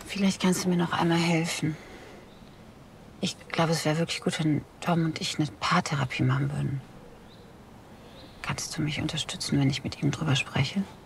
Vielleicht kannst du mir noch einmal helfen. Ich glaube, es wäre wirklich gut, wenn Tom und ich eine Paartherapie machen würden. Kannst du mich unterstützen, wenn ich mit ihm drüber spreche?